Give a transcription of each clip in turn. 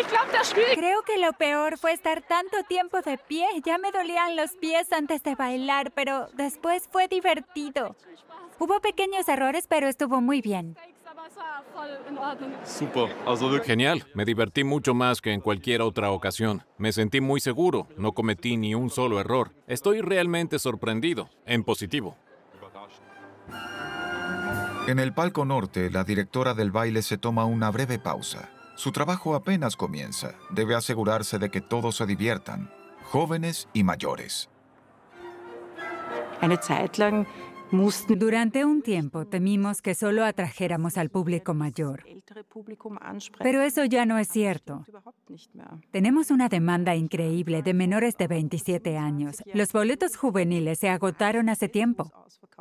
Creo que lo peor fue estar tanto tiempo de pie. Ya me dolían los pies antes de bailar, pero después fue divertido. Hubo pequeños errores, pero estuvo muy bien. Genial, me divertí mucho más que en cualquier otra ocasión. Me sentí muy seguro, no cometí ni un solo error. Estoy realmente sorprendido, en positivo. En el palco norte, la directora del baile se toma una breve pausa. Su trabajo apenas comienza. Debe asegurarse de que todos se diviertan, jóvenes y mayores. Durante un tiempo temimos que solo atrajéramos al público mayor. Pero eso ya no es cierto. Tenemos una demanda increíble de menores de 27 años. Los boletos juveniles se agotaron hace tiempo.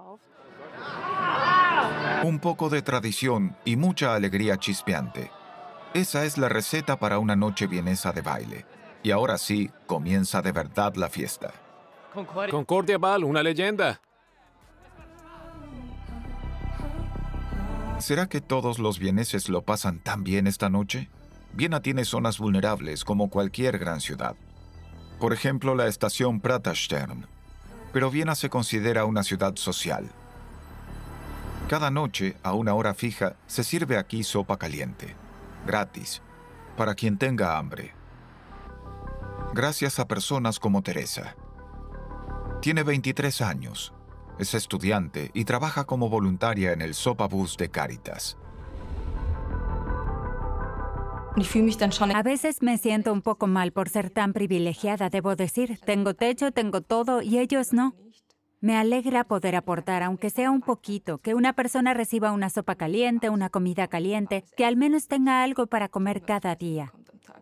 Un poco de tradición y mucha alegría chispeante. Esa es la receta para una noche vienesa de baile. Y ahora sí, comienza de verdad la fiesta. Concordia Ball, una leyenda. ¿Será que todos los vieneses lo pasan tan bien esta noche? Viena tiene zonas vulnerables como cualquier gran ciudad. Por ejemplo, la estación Praterstern. Pero Viena se considera una ciudad social. Cada noche, a una hora fija, se sirve aquí sopa caliente. Gratis, para quien tenga hambre. Gracias a personas como Teresa. Tiene 23 años. Es estudiante y trabaja como voluntaria en el Sopabus de Cáritas. A veces me siento un poco mal por ser tan privilegiada, debo decir. Tengo techo, tengo todo, y ellos no. Me alegra poder aportar, aunque sea un poquito, que una persona reciba una sopa caliente, una comida caliente, que al menos tenga algo para comer cada día.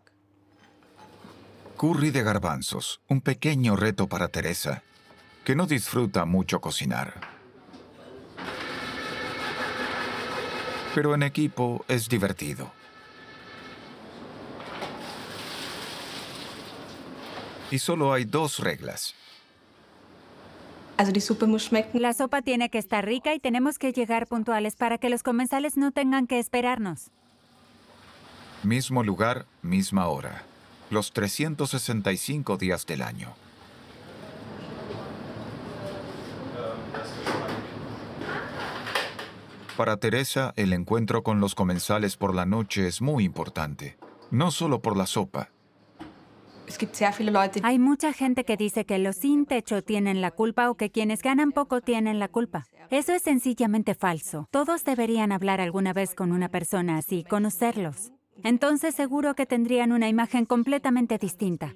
Curry de garbanzos, un pequeño reto para Teresa, que no disfruta mucho cocinar. Pero en equipo es divertido. Y solo hay 2 reglas. La sopa tiene que estar rica y tenemos que llegar puntuales para que los comensales no tengan que esperarnos. Mismo lugar, misma hora. Los 365 días del año. Para Teresa, el encuentro con los comensales por la noche es muy importante. No solo por la sopa. Hay mucha gente que dice que los sin techo tienen la culpa o que quienes ganan poco tienen la culpa. Eso es sencillamente falso. Todos deberían hablar alguna vez con una persona así, conocerlos. Entonces seguro que tendrían una imagen completamente distinta.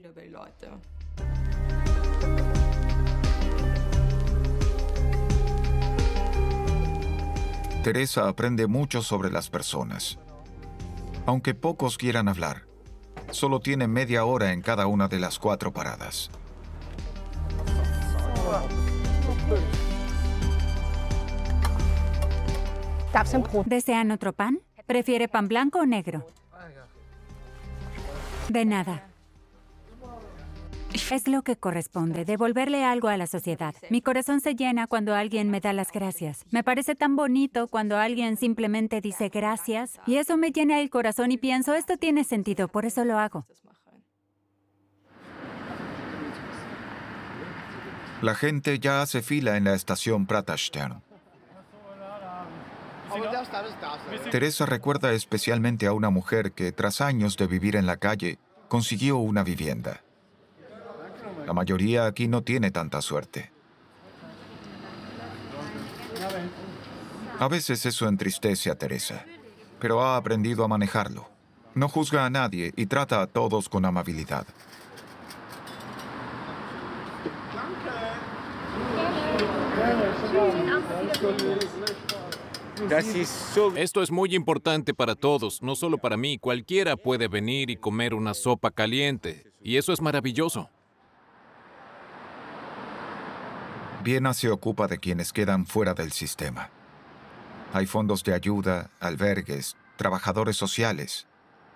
Teresa aprende mucho sobre las personas. Aunque pocos quieran hablar, solo tiene media hora en cada una de las 4 paradas. ¿Desean otro pan? ¿Prefiere pan blanco o negro? De nada. Es lo que corresponde, devolverle algo a la sociedad. Mi corazón se llena cuando alguien me da las gracias. Me parece tan bonito cuando alguien simplemente dice gracias, y eso me llena el corazón y pienso, esto tiene sentido, por eso lo hago. La gente ya hace fila en la estación Praterstern. Teresa recuerda especialmente a una mujer que, tras años de vivir en la calle, consiguió una vivienda. La mayoría aquí no tiene tanta suerte. A veces eso entristece a Teresa, pero ha aprendido a manejarlo. No juzga a nadie y trata a todos con amabilidad. Esto es muy importante para todos, no solo para mí. Cualquiera puede venir y comer una sopa caliente, y eso es maravilloso. Viena se ocupa de quienes quedan fuera del sistema. Hay fondos de ayuda, albergues, trabajadores sociales.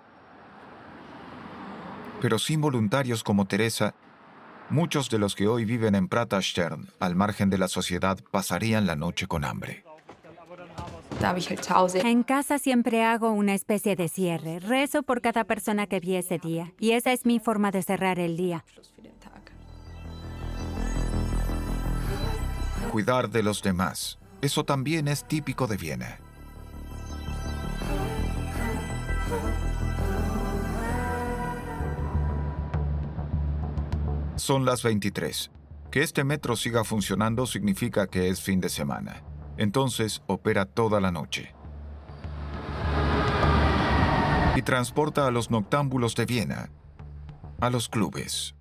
Pero sin voluntarios como Teresa, muchos de los que hoy viven en Praterstern, al margen de la sociedad, pasarían la noche con hambre. En casa siempre hago una especie de cierre. Rezo por cada persona que vi ese día. Y esa es mi forma de cerrar el día. Cuidar de los demás. Eso también es típico de Viena. Son las 23. Que este metro siga funcionando significa que es fin de semana. Entonces opera toda la noche. Y transporta a los noctámbulos de Viena a los clubes.